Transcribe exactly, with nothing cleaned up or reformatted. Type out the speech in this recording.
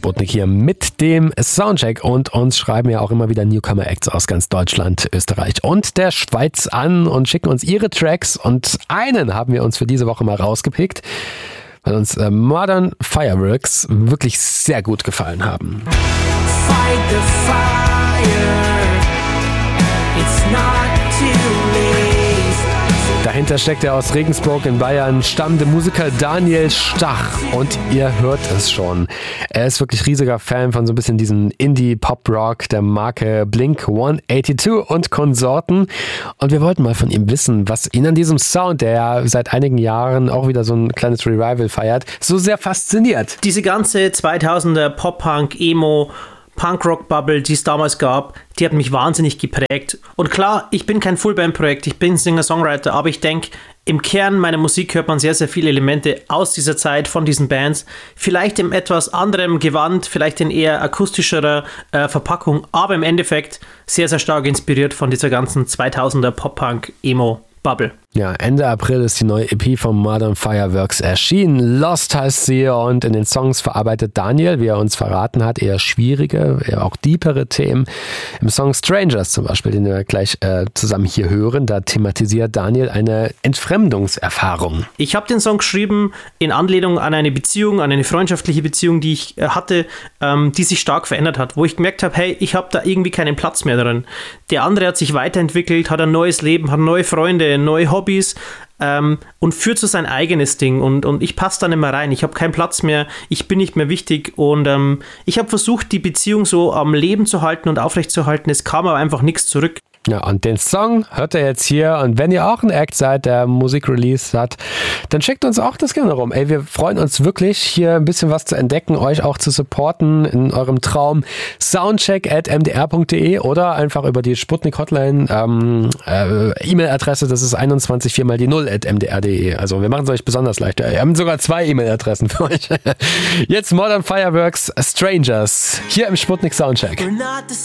Sputnik hier mit dem Soundcheck und uns schreiben ja auch immer wieder Newcomer-Acts aus ganz Deutschland, Österreich und der Schweiz an und schicken uns ihre Tracks und einen haben wir uns für diese Woche mal rausgepickt, weil uns äh, Modern Fireworks wirklich sehr gut gefallen haben. Fight the fire. It's not too late. Dahinter steckt der aus Regensburg in Bayern stammende Musiker Daniel Stach und ihr hört es schon. Er ist wirklich riesiger Fan von so ein bisschen diesem Indie-Pop-Rock der Marke Blink hundertzweiundachtzig und Konsorten und wir wollten mal von ihm wissen, was ihn an diesem Sound, der ja seit einigen Jahren auch wieder so ein kleines Revival feiert, so sehr fasziniert. Diese ganze zweitausender Pop-Punk, Emo, Punk-Rock-Bubble, die es damals gab, die hat mich wahnsinnig geprägt. Und klar, ich bin kein Fullband-Projekt, ich bin Singer-Songwriter, aber ich denke, im Kern meiner Musik hört man sehr, sehr viele Elemente aus dieser Zeit von diesen Bands. Vielleicht in etwas anderem Gewand, vielleicht in eher akustischerer äh, Verpackung, aber im Endeffekt sehr, sehr stark inspiriert von dieser ganzen zweitausender Pop-Punk-Emo-Bubble. Ja, Ende April ist die neue E P von Modern Fireworks erschienen. Lost heißt sie und in den Songs verarbeitet Daniel, wie er uns verraten hat, eher schwierige, eher auch deepere Themen. Im Song Strangers zum Beispiel, den wir gleich äh, zusammen hier hören, da thematisiert Daniel eine Entfremdungserfahrung. Ich habe den Song geschrieben in Anlehnung an eine Beziehung, an eine freundschaftliche Beziehung, die ich äh, hatte, ähm, die sich stark verändert hat, wo ich gemerkt habe, hey, ich habe da irgendwie keinen Platz mehr drin. Der andere hat sich weiterentwickelt, hat ein neues Leben, hat neue Freunde, neue Hobbys, Ähm, und führt so sein eigenes Ding und, und ich passe da nicht mehr rein, ich habe keinen Platz mehr, ich bin nicht mehr wichtig und ähm, ich habe versucht, die Beziehung so am Leben zu halten und aufrechtzuerhalten, es kam aber einfach nichts zurück. Ja, und den Song hört ihr jetzt hier und wenn ihr auch ein Act seid, der Musik released hat, dann schickt uns auch das gerne rum. Ey, wir freuen uns wirklich, hier ein bisschen was zu entdecken, euch auch zu supporten in eurem Traum. Soundcheck at m d r punkt d e oder einfach über die Sputnik Hotline ähm, äh, E-Mail-Adresse, das ist einundzwanzig vier mal die null at m d r punkt d e. Also wir machen es euch besonders leicht. Wir haben sogar zwei E-Mail-Adressen für euch. Jetzt Modern Fireworks Strangers hier im Sputnik Soundcheck.